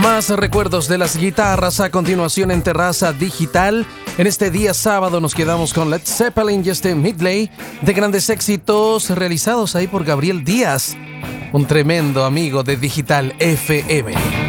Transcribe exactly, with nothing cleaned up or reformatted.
Más recuerdos de las guitarras a continuación en Terraza Digital. En este día sábado nos quedamos con Led Zeppelin y este Medley de grandes éxitos realizados ahí por Gabriel Díaz, un tremendo amigo de Digital F M.